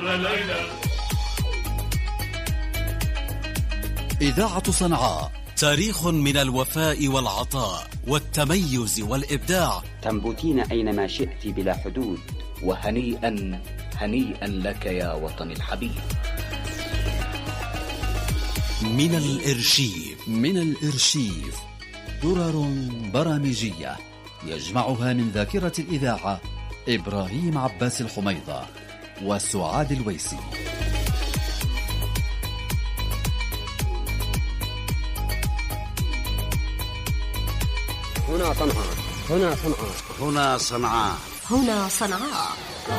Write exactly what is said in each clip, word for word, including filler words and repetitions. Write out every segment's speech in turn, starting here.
إذاعة صنعاء، تاريخ من الوفاء والعطاء والتميز والإبداع. تنبتين أينما شئت بلا حدود. وهنيئا هنيئا لك يا وطني الحبيب. من الإرشيف من الإرشيف درر برامجية يجمعها من ذاكرة الإذاعة إبراهيم عباس الحميضة وسعاد الويسي. هنا صنعاء، هنا صنعاء، هنا صنعاء، هنا صنعاء.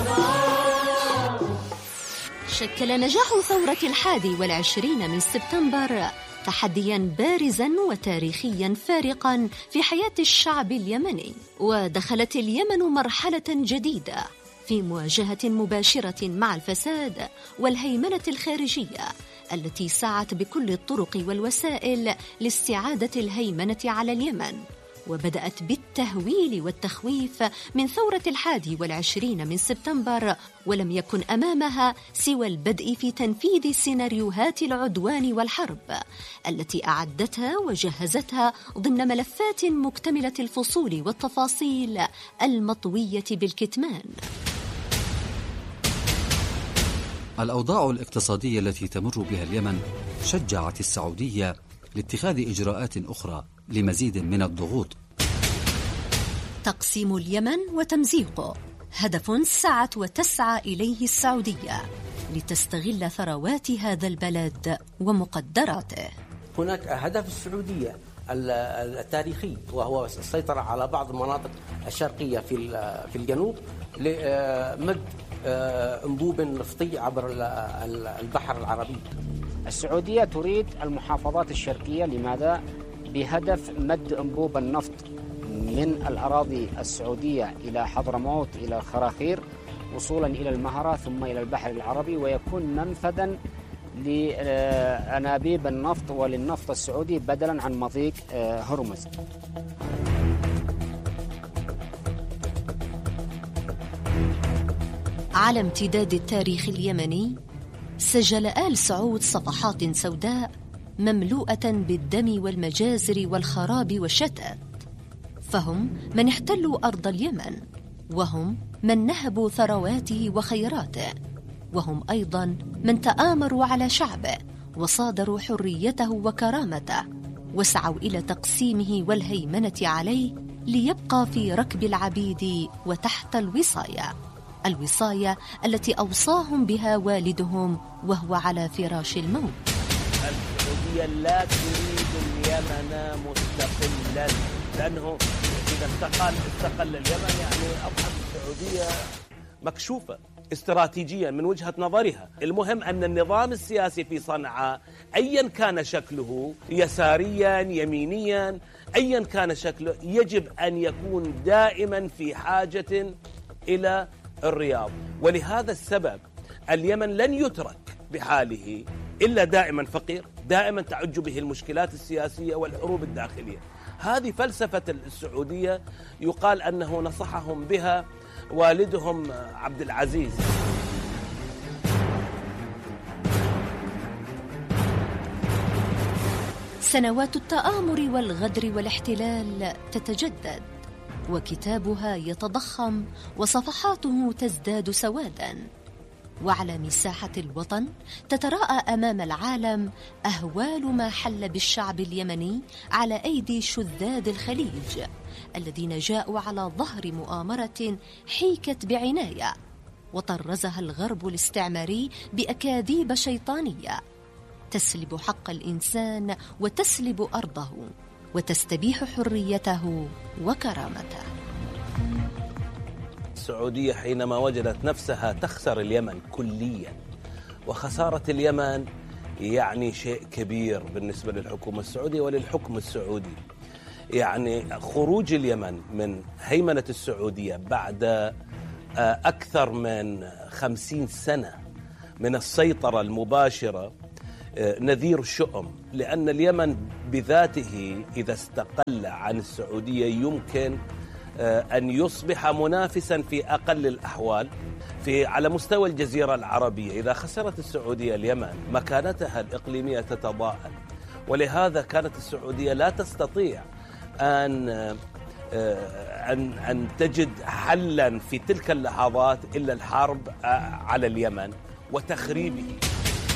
شكل نجاح ثورة الحادي والعشرين من سبتمبر تحديا بارزا وتاريخيا فارقا في حياة الشعب اليمني، ودخلت اليمن مرحلة جديدة في مواجهة مباشرة مع الفساد والهيمنة الخارجية التي سعت بكل الطرق والوسائل لاستعادة الهيمنة على اليمن، وبدأت بالتهويل والتخويف من ثورة الحادي والعشرين من سبتمبر، ولم يكن أمامها سوى البدء في تنفيذ سيناريوهات العدوان والحرب التي أعدتها وجهزتها ضمن ملفات مكتملة الفصول والتفاصيل المطوية بالكتمان. الأوضاع الاقتصادية التي تمر بها اليمن شجعت السعودية لاتخاذ إجراءات أخرى لمزيد من الضغوط. تقسيم اليمن وتمزيقه هدف سعت وتسعى إليه السعودية لتستغل ثروات هذا البلد ومقدراته. هناك هدف السعودية التاريخي وهو السيطرة على بعض المناطق الشرقية في في الجنوب لمد أنبوب نفطي عبر البحر العربي. السعودية تريد المحافظات الشرقية، لماذا؟ بهدف مد أنبوب النفط من الأراضي السعودية إلى حضرموت إلى الخراخير وصولا إلى المهرة ثم إلى البحر العربي، ويكون منفذا لأنابيب النفط وللنفط السعودي بدلا عن مضيق هرمز. على امتداد التاريخ اليمني سجل آل سعود صفحات سوداء مملوءة بالدم والمجازر والخراب والشتات، فهم من احتلوا أرض اليمن، وهم من نهبوا ثرواته وخيراته، وهم أيضا من تآمروا على شعبه وصادروا حريته وكرامته وسعوا إلى تقسيمه والهيمنة عليه ليبقى في ركب العبيد وتحت الوصاية، الوصاية التي أوصاهم بها والدهم وهو على فراش الموت. السعودية لا تريد اليمن مستقلا، لأنه إذا استقل استقل اليمن يعني أصبحت السعودية مكشوفة استراتيجيا من وجهة نظرها. المهم أن النظام السياسي في صنعاء أيا كان شكله، يساريا يمينيا أيا كان شكله، يجب أن يكون دائما في حاجة إلى الرياض. ولهذا السبب اليمن لن يترك بحاله إلا دائما فقير، دائما تعج به المشكلات السياسية والحروب الداخلية. هذه فلسفة السعودية يقال أنه نصحهم بها والدهم عبد العزيز. سنوات التآمر والغدر والاحتلال تتجدد، وكتابها يتضخم وصفحاته تزداد سوادا، وعلى مساحة الوطن تتراءى أمام العالم أهوال ما حل بالشعب اليمني على أيدي شذاذ الخليج الذين جاءوا على ظهر مؤامرة حيكت بعناية وطرزها الغرب الاستعماري بأكاذيب شيطانية تسلب حق الإنسان وتسلب أرضه وتستبيح حريته وكرامته. السعودية حينما وجدت نفسها تخسر اليمن كليا، وخسارة اليمن يعني شيء كبير بالنسبة للحكومة السعودية وللحكم السعودي. يعني خروج اليمن من هيمنة السعودية بعد أكثر من خمسين سنة من السيطرة المباشرة نذير الشؤم، لأن اليمن بذاته إذا استقل عن السعودية يمكن أن يصبح منافسا في أقل الأحوال في على مستوى الجزيرة العربية. إذا خسرت السعودية اليمن مكانتها الإقليمية تتضاءل، ولهذا كانت السعودية لا تستطيع أن أن أن تجد حلا في تلك اللحظات إلا الحرب على اليمن وتخريبه.